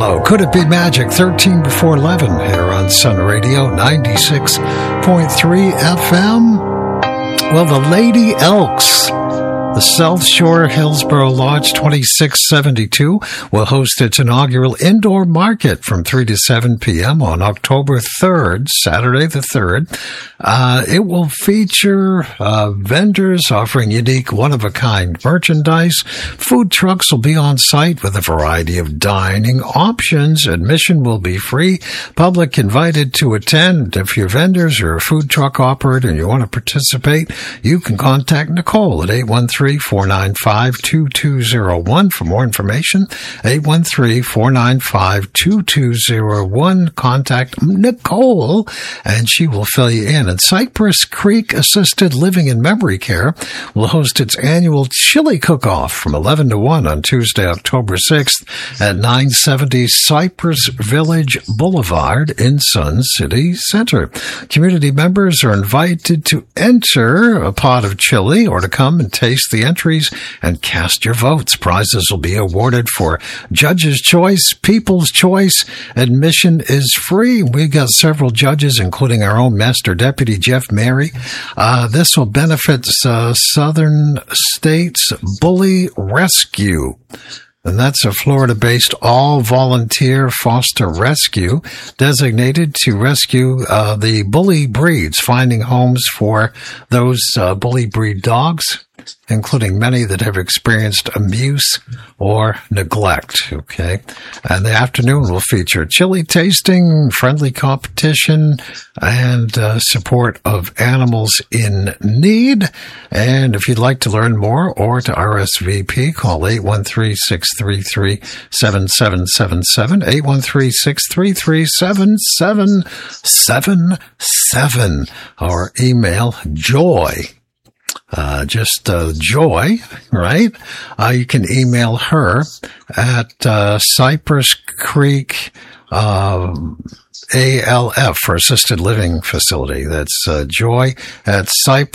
Hello. Could it be magic? 13 before 11 here on Sun Radio 96.3 FM. Well, the Lady Elks, the South Shore Hillsborough Lodge 2672 will host its inaugural indoor market from 3 to 7 p.m. on October 3rd, Saturday the 3rd. It will feature vendors offering unique, one-of-a-kind merchandise. Food trucks will be on site with a variety of dining options. Admission will be free. Public invited to attend. If you're vendors or a food truck operator and you want to participate, you can contact Nicole at 813-495-2201 for more information. 813-495-2201. Contact Nicole and she will fill you in. And Cypress Creek Assisted Living and Memory Care will host its annual chili cook-off from 11 to 1 on Tuesday, October 6th at 970 Cypress Village Boulevard in Sun City Center. Community members are invited to enter a pot of chili or to come and taste the entries and cast your votes. Prizes will be awarded for Judge's Choice, People's Choice. Admission is free. We've got several judges, including our own Master Deputy Jeff Mary. This will benefit Southern States Bully Rescue. And that's a Florida-based all-volunteer foster rescue designated to rescue the bully breeds, finding homes for those bully breed dogs, including many that have experienced abuse or neglect. Okay. And the afternoon will feature chili tasting, friendly competition, and support of animals in need. And if you'd like to learn more or to RSVP, call 813-633-7777, 813-633-7777, or email joy. Joy, right? You can email her at Cypress Creek ALF for assisted living facility. That's joy at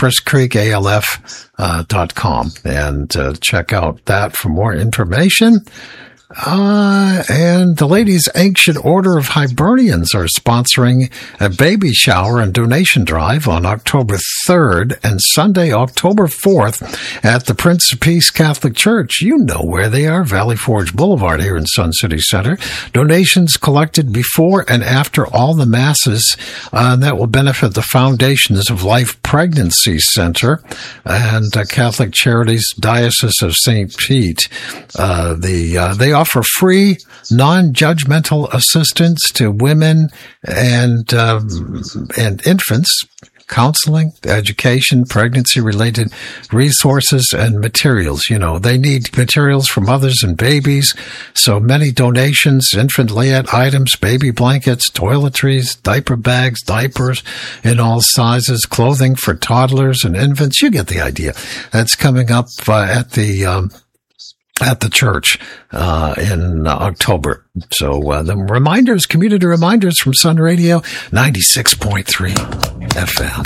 cypresscreekalf.com, and check out that for more information. And the Ladies' Ancient Order of Hibernians are sponsoring a baby shower and donation drive on October 3rd and Sunday, October 4th at the Prince of Peace Catholic Church. You know where they are, Valley Forge Boulevard here in Sun City Center. Donations collected before and after all the masses, that will benefit the Foundations of Life Pregnancy Center and Catholic Charities Diocese of St. Pete. They offer free, non-judgmental assistance to women and infants, counseling, education, pregnancy-related resources, and materials. You know, they need materials for mothers and babies, so many donations, infant layette items, baby blankets, toiletries, diaper bags, diapers in all sizes, clothing for toddlers and infants. You get the idea. That's coming up at the church in October. So the reminders, community reminders from Sun Radio 96.3 FM.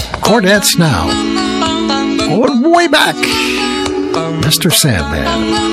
Cordettes now. Going way back. Mr. Sandman.